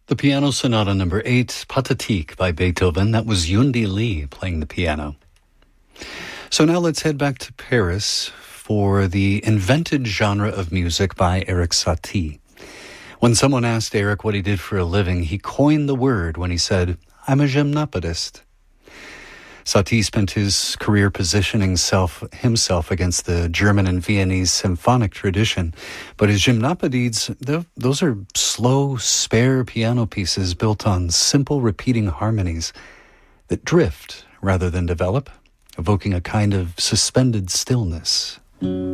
The Piano Sonata number 8, Pathétique by Beethoven. That was Yundi Lee playing the piano. So now let's head back to Paris for the invented genre of music by Erik Satie. When someone asked Erik what he did for a living, he coined the word when he said, "I'm a gymnopedist." Satie spent his career positioning himself against the German and Viennese symphonic tradition, but his gymnopédies, those are slow, spare piano pieces built on simple repeating harmonies that drift rather than develop, evoking a kind of suspended stillness.